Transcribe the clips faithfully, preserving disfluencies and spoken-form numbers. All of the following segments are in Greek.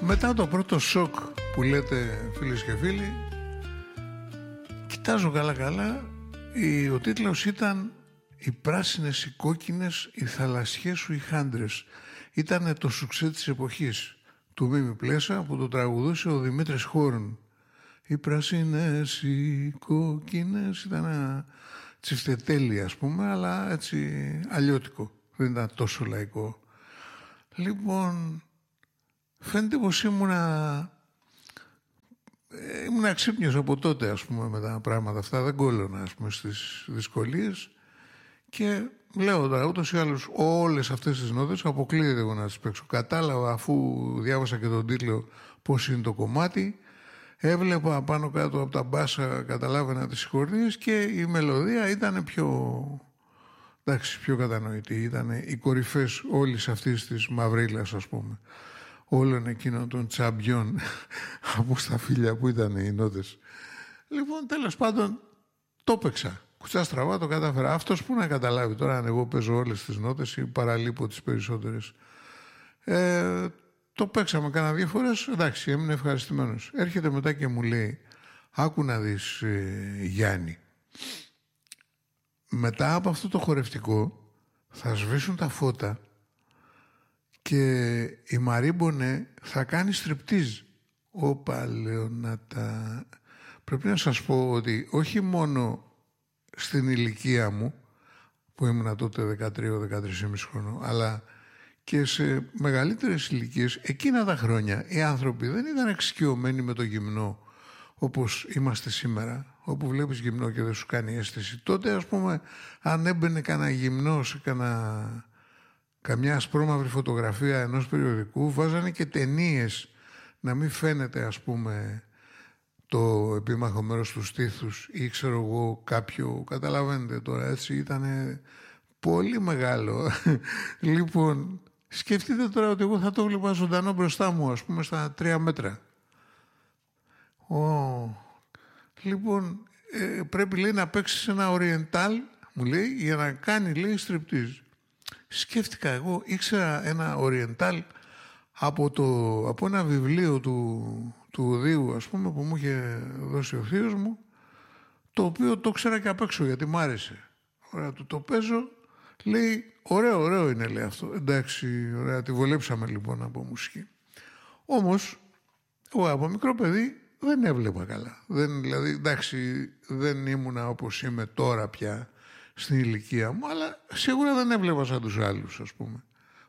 Μετά το πρώτο σοκ που λέτε φίλες και φίλοι, κοιτάζω καλά καλά, ο τίτλος ήταν «Οι πράσινες, οι κόκκινες, οι θαλασσιές σου, οι χάντρες». Ήτανε το σουξέ της εποχής του Μίμη Πλέσα που το τραγουδούσε ο Δημήτρης Χόρν. «Οι πράσινες, οι κόκκινες», ήταν ένα τσιφτετέλι ας πούμε, αλλά έτσι αλλιώτικο, δεν ήταν τόσο λαϊκό. Λοιπόν, φαίνεται πως ήμουνα, ήμουνα ξύπνιος από τότε ας πούμε με τα πράγματα αυτά, δεν κόλλωνα ας πούμε στις δυσκολίες και λέω τώρα ούτως ή άλλως όλες αυτές τις νότες αποκλείεται εγώ να τις παίξω. Κατάλαβα αφού διάβασα και τον τίτλο πώς είναι το κομμάτι, έβλεπα πάνω κάτω από τα μπάσα, καταλάβαινα τις συγχωρίες και η μελωδία ήταν πιο, εντάξει, πιο κατανοητή. Ήταν οι κορυφές όλης αυτής της μαυρίλας ας πούμε, όλων εκείνων των τσαμπιών από στα φίλια που ήταν οι νότες. Λοιπόν, τέλος πάντων το παίξα. Κουτσά στραβά το κατάφερα. Αυτός που να καταλάβει τώρα αν εγώ παίζω όλες τις νότες ή παραλείπω τις περισσότερες. Ε, το παίξαμε κάνα δύο φορές, εντάξει, έμεινε ευχαριστημένος. Έρχεται μετά και μου λέει, άκου να δεις ε, Γιάννη, μετά από αυτό το χορευτικό θα σβήσουν τα φώτα και η Μαρή Μπονέ θα κάνει στριπτίζ. Όπα, λέω να τα... Πρέπει να σας πω ότι όχι μόνο στην ηλικία μου, που ήμουν τότε δεκατρία δεκατρία και μισό χρόνο, αλλά και σε μεγαλύτερες ηλικίες, εκείνα τα χρόνια οι άνθρωποι δεν ήταν εξοικειωμένοι με το γυμνό όπως είμαστε σήμερα, όπου βλέπεις γυμνό και δεν σου κάνει αίσθηση. Τότε ας πούμε αν έμπαινε κανένα γυμνό σε κανένα, καμιά ασπρόμαυρη φωτογραφία ενός περιοδικού, βάζανε και ταινίες να μην φαίνεται ας πούμε το επίμαχο μέρος του στήθους ή ξέρω εγώ κάποιο, καταλαβαίνετε τώρα, έτσι ήτανε πολύ μεγάλο. Λοιπόν, σκεφτείτε τώρα ότι εγώ θα το βλέπα ζωντανό μπροστά μου ας πούμε στα τρία μέτρα. Oh. Λοιπόν, ε, πρέπει λέει να παίξεις ένα oriental, μου λέει, για να κάνει λέει στριπτίζ. Σκέφτηκα εγώ, ήξερα ένα oriental από, το, από ένα βιβλίο του, του Οδείου ας πούμε που μου είχε δώσει ο θείος μου, το οποίο το ξέρα και απ' έξω γιατί μ' άρεσε. Ωραία, του το παίζω, λέει ωραίο, ωραίο είναι λέει αυτό. Εντάξει, ωραία, τη βολέψαμε λοιπόν από μουσική. Όμως, εγώ από μικρό παιδί δεν έβλεπα καλά. Δεν, δηλαδή, εντάξει, δεν ήμουνα όπως είμαι τώρα πια στην ηλικία μου, αλλά σίγουρα δεν έβλεπα σαν τους άλλους ας πούμε.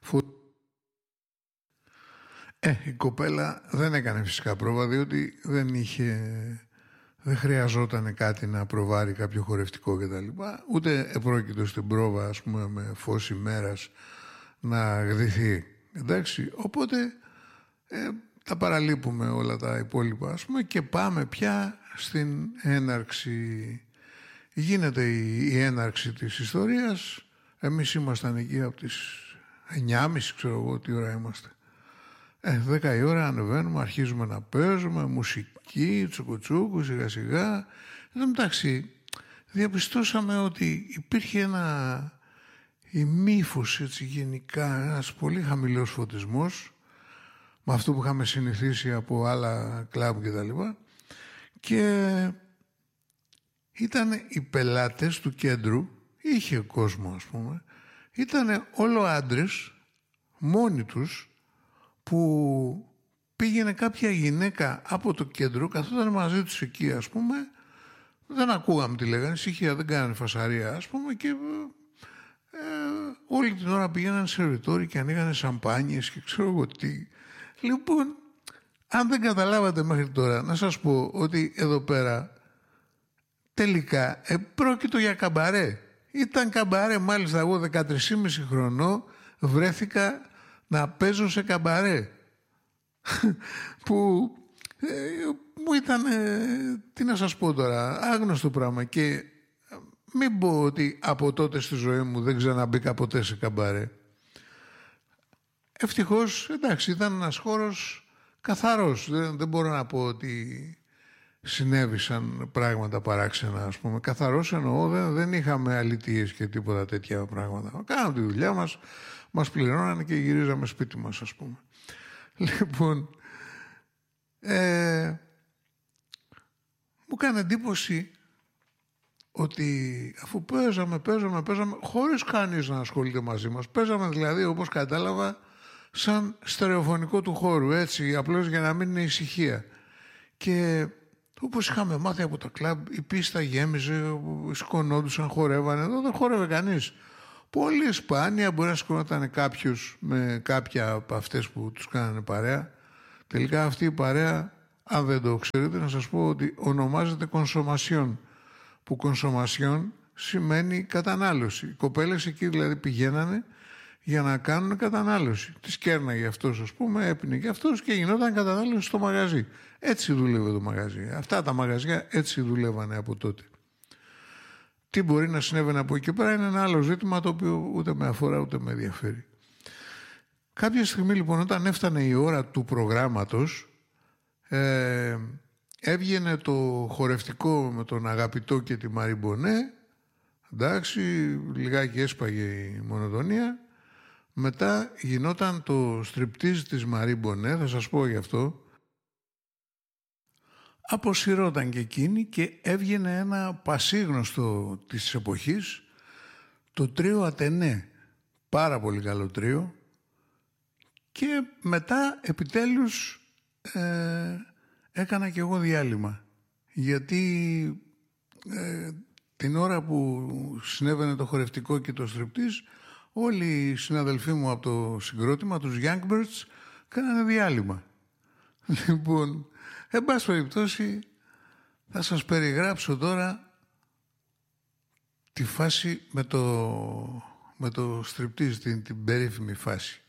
Ε, η κοπέλα δεν έκανε φυσικά πρόβα, διότι δεν είχε, δεν χρειαζόταν κάτι να προβάρει κάποιο χορευτικό κτλ. Ούτε επρόκειτο στην πρόβα, ας πούμε, με φως ημέρας να γδυθεί. Εντάξει, οπότε ε, τα παραλείπουμε όλα τα υπόλοιπα, ας πούμε, και πάμε πια στην έναρξη. Γίνεται η, η έναρξη της ιστορίας. Εμείς ήμασταν εκεί από τις εννιά και μισή, ξέρω εγώ τι ώρα είμαστε. Ε, δέκα η ώρα ανεβαίνουμε, αρχίζουμε να παίζουμε, μουσική, τσουκουτσούκου, σιγά σιγά. Εν τω μεταξύ, διαπιστώσαμε ότι υπήρχε ένα ημίφος έτσι γενικά, ένας πολύ χαμηλός φωτισμός, με αυτό που είχαμε συνηθίσει από άλλα κλαμπ και τα λοιπά. Και ήταν οι πελάτες του κέντρου, είχε κόσμο ας πούμε, ήταν όλο άντρες, μόνοι τους, που πήγαινε κάποια γυναίκα από το κέντρο, καθόταν μαζί τους εκεί ας πούμε, δεν ακούγαμε τι λέγανε, ησυχία, δεν κάνανε φασαρία ας πούμε, και ε, όλη την ώρα πήγαιναν σερβιτόροι και ανοίγανε σαμπάνιες και ξέρω εγώ τι. Λοιπόν, αν δεν καταλάβατε μέχρι τώρα, να σας πω ότι εδώ πέρα τελικά ε, πρόκειτο για καμπαρέ. Ήταν καμπαρέ, μάλιστα εγώ δεκατρία και μισό χρονών βρέθηκα να παίζω σε καμπαρέ που ε, μου ήταν, ε, τι να σας πω τώρα, άγνωστο πράγμα, και μην πω ότι από τότε στη ζωή μου δεν ξαναμπήκα ποτέ σε καμπαρέ. Ευτυχώς, εντάξει, ήταν ένας χώρος καθαρός, δεν, δεν μπορώ να πω ότι συνέβησαν πράγματα παράξενα, ας πούμε. Καθαρός εννοώ, δεν, δεν είχαμε αλητίες και τίποτα τέτοια πράγματα. Κάναμε τη δουλειά μας, μας πληρώνανε και γυρίζαμε σπίτι μας, ας πούμε. Λοιπόν, Ε, μου κάνει εντύπωση ότι αφού παίζαμε, παίζαμε, παίζαμε, χωρίς κανείς να ασχολείται μαζί μας, παίζαμε δηλαδή, όπως κατάλαβα, σαν στερεοφωνικό του χώρου, έτσι, απλώς για να μην είναι ησυχία. Και όπως είχαμε μάθει από τα κλαμπ, η πίστα γέμιζε, σκονόντουσαν, χορεύανε. Εδώ δεν χόρευε κανείς. Πολύ σπάνια μπορεί να σκονόταν κάποιος με κάποια από αυτές που τους κάνανε παρέα. Τελικά αυτή η παρέα, αν δεν το ξέρετε, να σας πω ότι ονομάζεται κονσομασιόν. Που κονσομασιόν σημαίνει κατανάλωση. Οι κοπέλες εκεί δηλαδή πηγαίνανε για να κάνουν κατανάλωση. Τις κέρναγε αυτός, ας πούμε, έπινε και αυτός και γινόταν κατανάλωση στο μαγαζί. Έτσι δούλευε το μαγαζί. Αυτά τα μαγαζιά έτσι δουλεύανε από τότε. Τι μπορεί να συνέβαινε από εκεί και πέρα είναι ένα άλλο ζήτημα το οποίο ούτε με αφορά ούτε με ενδιαφέρει. Κάποια στιγμή λοιπόν όταν έφτανε η ώρα του προγράμματος, ε, έβγαινε το χορευτικό με τον Αγαπητό και τη Μαρή Μπονέ. Εντάξει, λιγάκι έσπαγε η μονοτονία. Μετά γινόταν το στριπτίζ της Μαρή Μπονέ, θα σας πω γι' αυτό. Αποσυρώταν και εκείνη και έβγαινε ένα πασίγνωστο της εποχής, το τρίο Ατενέ. Πάρα πολύ καλό τρίο. Και μετά επιτέλους ε, έκανα και εγώ διάλειμμα. Γιατί ε, την ώρα που συνέβαινε το χορευτικό και το στριπτίζ, όλοι οι συναδελφοί μου από το συγκρότημα, τους Youngbirds, κάνανε διάλειμμα. Λοιπόν, εν πάση περιπτώσει, θα σας περιγράψω τώρα τη φάση με το, με το στριπτίζ, την, την περίφημη φάση.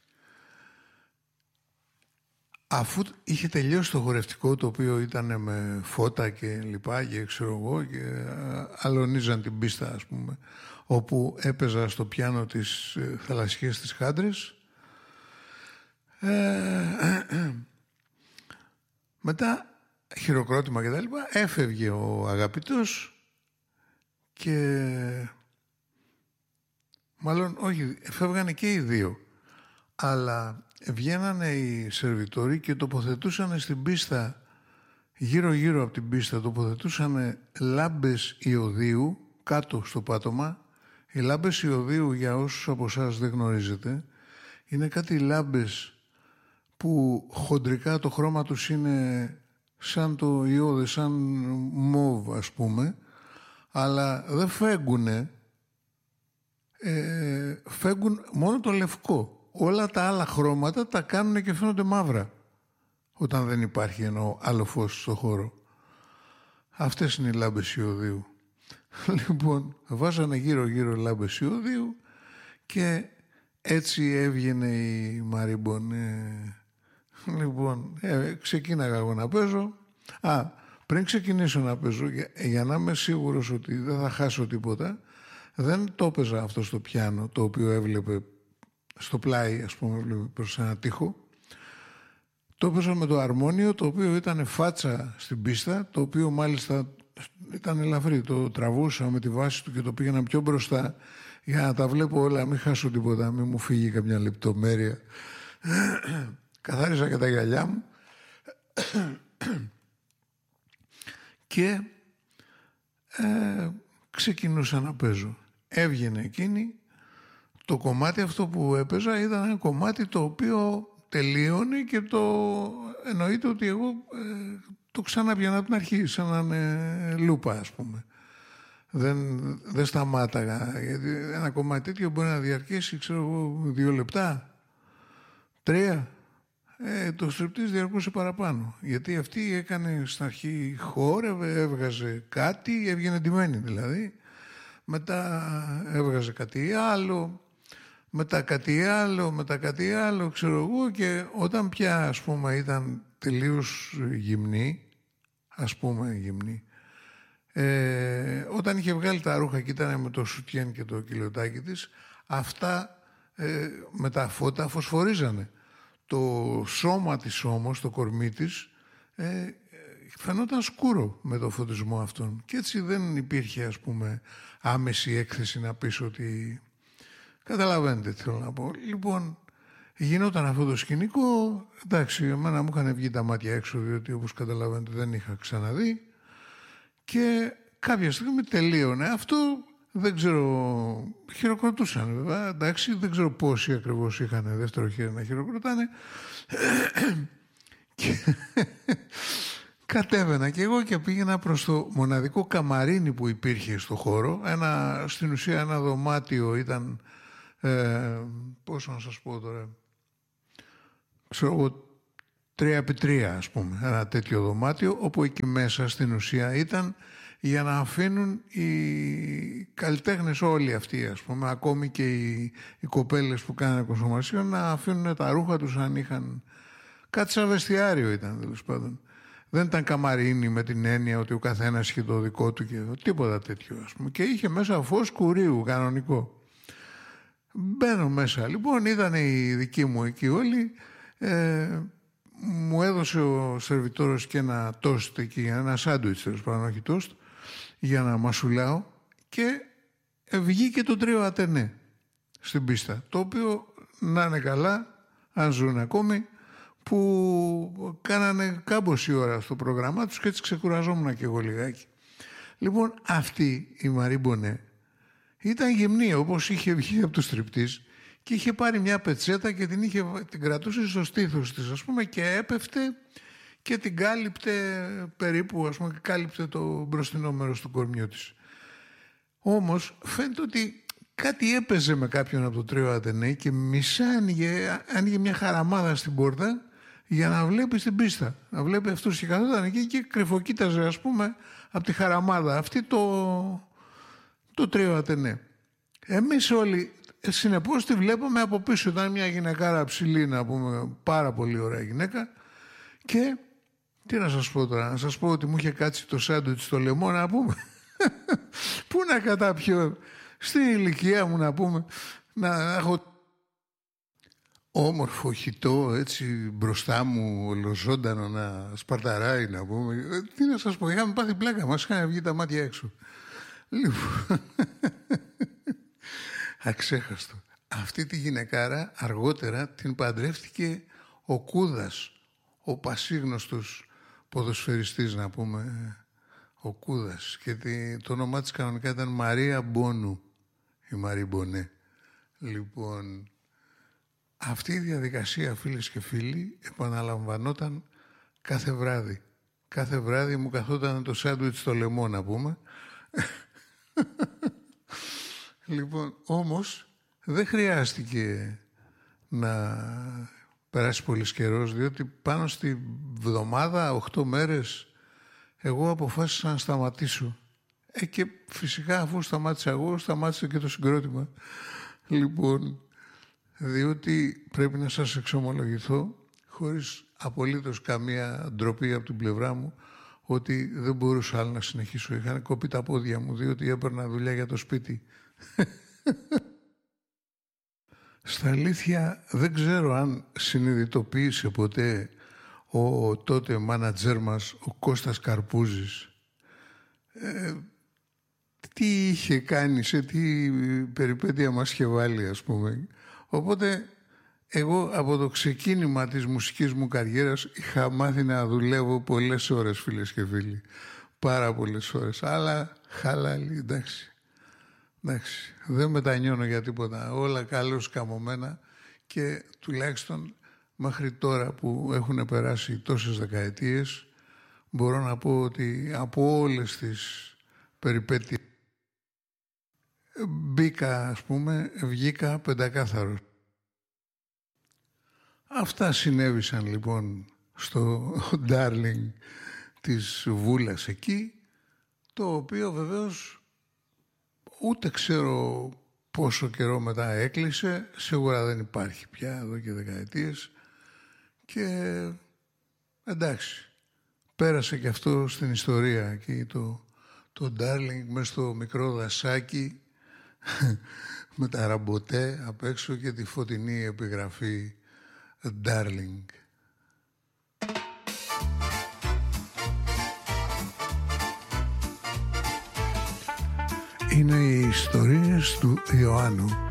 Αφού είχε τελειώσει το χορευτικό, το οποίο ήταν με φώτα και λοιπά και ξέρω εγώ και αλωνίζαν την πίστα, ας πούμε, όπου έπαιζα στο πιάνο τις ε, θαλασσιές της Χάντρες. Ε, μετά χειροκρότημα και τα λοιπά, έφευγε ο Αγαπητός και μάλλον όχι, φεύγανε και οι δύο, αλλά βγαίνανε οι σερβιτόροι και τοποθετούσαν στην πίστα, γύρω γύρω από την πίστα τοποθετούσαν λάμπες ιωδίου κάτω στο πάτωμα. Οι λάμπες ιωδίου, για όσους από εσάς δεν γνωρίζετε, είναι κάτι λάμπες που χοντρικά το χρώμα τους είναι σαν το ιώδη, σαν μόβ ας πούμε, αλλά δεν φέγγουνε, ε, φέγγουν μόνο το λευκό. Όλα τα άλλα χρώματα τα κάνουν και φαίνονται μαύρα όταν δεν υπάρχει εννοώ άλλο φως στο χώρο. Αυτές είναι οι λάμπες ιωδίου. Λοιπόν, βάζανε γύρω γύρω λάμπες ιωδίου και έτσι έβγαινε η Μαρή Μπονέ. Λοιπόν, ε, ξεκίναγα εγώ να παίζω. Α, πριν ξεκινήσω να παίζω, για, για να είμαι σίγουρος ότι δεν θα χάσω τίποτα, δεν το έπαιζα αυτό στο πιάνο, το οποίο έβλεπε στο πλάι, ας πούμε, προς ένα τοίχο. Το έπαιζα με το αρμόνιο, το οποίο ήταν φάτσα στην πίστα, το οποίο μάλιστα ήταν ελαφρύ. Το τραβούσα με τη βάση του και το πήγαινα πιο μπροστά για να τα βλέπω όλα, μην χάσω τίποτα, μην μου φύγει καμιά λεπτομέρεια. Καθάρισα και τα γυαλιά μου και ε, ξεκινούσα να παίζω. Έβγαινε εκείνη. Το κομμάτι αυτό που έπαιζα ήταν ένα κομμάτι το οποίο τελείωνε και το εννοείται ότι εγώ ε, το ξαναπιάνα από την αρχή, σαν να είναι λούπα, ας πούμε. Δεν, δεν σταμάταγα, γιατί ένα κομμάτι τέτοιο μπορεί να διαρκέσει, ξέρω εγώ, δύο λεπτά, τρία. Ε, το στριπτίζ διαρκούσε παραπάνω, γιατί αυτή έκανε στην αρχή, χόρευε, έβγαζε κάτι, έβγαινε ντυμένη δηλαδή, μετά έβγαζε κάτι άλλο, μετά κάτι άλλο, μετά κάτι άλλο, ξέρω εγώ, και όταν πια, ας πούμε, ήταν τελείως γυμνή, ας πούμε γυμνή, ε, όταν είχε βγάλει τα ρούχα και ήταν με το σουτιέν και το κιλοτάκι της, αυτά ε, με τα φώτα φωσφορίζανε. Το σώμα της όμως, το κορμί της, ε, φαινόταν σκούρο με το φωτισμό αυτόν. Και έτσι δεν υπήρχε, ας πούμε, άμεση έκθεση να πεις ότι... Καταλαβαίνετε τι θέλω να πω. Λοιπόν, Γινόταν αυτό το σκηνικό, εντάξει, εμένα μου είχαν βγει τα μάτια έξω, διότι όπως καταλαβαίνετε δεν είχα ξαναδεί, και κάποια στιγμή τελείωνε αυτό, δεν ξέρω, χειροκροτούσαν βέβαια, εντάξει, δεν ξέρω πόσοι ακριβώς είχαν δεύτερο χέρι να χειροκροτάνε, και κατέβαινα και εγώ και πήγαινα προς το μοναδικό καμαρίνι που υπήρχε στο χώρο, ένα, στην ουσία ένα δωμάτιο ήταν, ε, πώς να σας πω τώρα, ξέρω εγώ, τρία επί τρία ας πούμε, ένα τέτοιο δωμάτιο, όπου εκεί μέσα στην ουσία ήταν για να αφήνουν οι καλλιτέχνες όλοι αυτοί, ας πούμε, ακόμη και οι, οι κοπέλες που κάνανε κονσομασιόν, να αφήνουν τα ρούχα τους αν είχαν κάτι σαν βεστιάριο ήταν, τέλος πάντων. Δεν ήταν καμαρίνι με την έννοια ότι ο καθένας είχε το δικό του και τίποτα τέτοιο, ας πούμε. Και είχε μέσα φως κουρίου κανονικό. Μπαίνω μέσα, λοιπόν, ήταν οι δικοί μου εκεί όλοι. Ε, μου έδωσε ο σερβιτόρος και ένα τόστ εκεί, ένα σάντουιτς, τέλος πάντων, όχι τόστ, για να μασουλάω, και βγήκε το τρίο Ατενέ στην πίστα, το οποίο, να είναι καλά, αν ζουν ακόμη, που κάνανε κάμποση ώρα στο πρόγραμμά τους και έτσι ξεκουραζόμουν και εγώ λιγάκι. Λοιπόν, αυτή η Μαρή Μπονέ ήταν γυμνή, όπως είχε βγει από το στριπτίζ, και είχε πάρει μια πετσέτα και την, είχε, την κρατούσε στο στήθος της, ας πούμε, και έπεφτε και την κάλυπτε περίπου, ας πούμε, και κάλυπτε το μπροστινό μέρος του κορμιού της. Όμως φαίνεται ότι κάτι έπαιζε με κάποιον από το τρίο Ατενέ και μισά άνοιγε, άνοιγε μια χαραμάδα στην πόρτα για να βλέπει στην πίστα. Να βλέπει αυτούς, και καθόταν εκεί και κρυφοκοίταζε, ας πούμε, από τη χαραμάδα αυτή το, το τρίο Ατενέ. Εμείς όλοι, συνεπώς, τη βλέπαμε από πίσω. Ήταν μια γυναικάρα ψηλή, να πούμε, πάρα πολύ ωραία γυναίκα, και τι να σας πω τώρα, να σας πω ότι μου είχε κάτσει το σάντουιτς στο λαιμό, να πούμε. Πού να καταπιώ στην ηλικία μου, να πούμε, να έχω όμορφο χυτό έτσι μπροστά μου, ολοζώντανο, να σπαρταράει, να πούμε. Τι να σας πω, είχαμε πάθει πλάκα, μας είχαν βγει τα μάτια έξω. Λοιπόν, αξέχαστο. Αυτή τη γυναικάρα αργότερα την παντρεύτηκε ο Κούδας, ο πασίγνωστος ποδοσφαιριστής, να πούμε, ο Κούδας, και το όνομά της κανονικά ήταν Μαρία Μπόνου, η Μαρή Μπονέ. Λοιπόν, αυτή η διαδικασία, φίλες και φίλοι, επαναλαμβανόταν κάθε βράδυ. Κάθε βράδυ μου καθόταν το σάντουιτς στο λαιμό, να πούμε. Λοιπόν, όμως δεν χρειάστηκε να περάσει πολύς καιρός, διότι πάνω στη βδομάδα, οκτώ μέρες, εγώ αποφάσισα να σταματήσω. Ε, και φυσικά, αφού σταμάτησα εγώ, σταμάτησε και το συγκρότημα. Λοιπόν, διότι πρέπει να σας εξομολογηθώ, χωρίς απολύτως καμία ντροπή από την πλευρά μου, ότι δεν μπορούσα άλλο να συνεχίσω. Είχαν κοπεί τα πόδια μου, διότι έπαιρνα δουλειά για το σπίτι. Στα αλήθεια, δεν ξέρω αν συνειδητοποίησε ποτέ ο τότε μάνατζέρ μας, ο Κώστας Καρπούζης, ε, τι είχε κάνει, σε τι περιπέτεια μας είχε βάλει, ας πούμε. Οπότε εγώ από το ξεκίνημα της μουσικής μου καριέρας είχα μάθει να δουλεύω πολλές ώρες, φίλες και φίλοι. Πάρα πολλές ώρες. Αλλά χαλάλι, εντάξει. Εντάξει, δεν μετανιώνω για τίποτα. Όλα καλώς καμωμένα, και τουλάχιστον μέχρι τώρα που έχουν περάσει τόσες δεκαετίες, μπορώ να πω ότι από όλες τις περιπέτειες μπήκα, ας πούμε, βγήκα πεντακάθαρος. Αυτά συνέβησαν λοιπόν στο Darling της Βούλας εκεί, το οποίο βεβαίως ούτε ξέρω πόσο καιρό μετά έκλεισε, σίγουρα δεν υπάρχει πια εδώ και δεκαετίες, και εντάξει, πέρασε και αυτό στην ιστορία εκεί το, το Darling μες στο μικρό δασάκι με τα ραμποτέ απ' έξω και τη φωτεινή επιγραφή Darling. Είναι οι ιστορίες του Ιωάννου.